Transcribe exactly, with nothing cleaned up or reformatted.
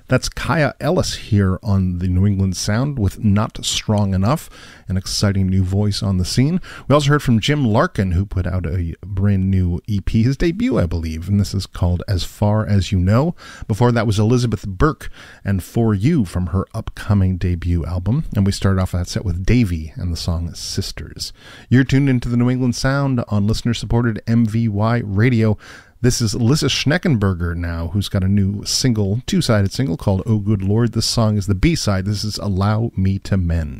That's Kaya Ellis here on the New England Sound with Not Strong Enough, an exciting new voice on the scene. We also heard from Jim Larkin, who put out a brand new E P, his debut, I believe, and this is called As Far As You Know. Before that was Elizabeth Burke and For You from her upcoming debut album. And we started off that set with Davey and the song Sisters. You're tuned into the New England Sound on listener-supported M V Y Radio. This is Lissa Schneckenberger now, who's got a new single, two-sided single called Oh Good Lord. This song is the B-side. This is Allow Me to Mend.